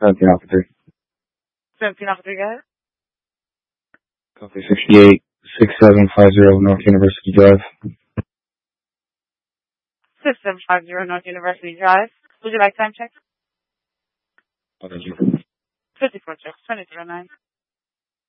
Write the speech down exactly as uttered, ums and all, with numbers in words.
seventeen Alpha three. seventeen Alpha three, go ahead. Copy sixty-eight six seven five zero North University Drive. six seven five zero North University Drive. Would you like time check? Oh, thank you. fifty-four check, twenty-three oh nine.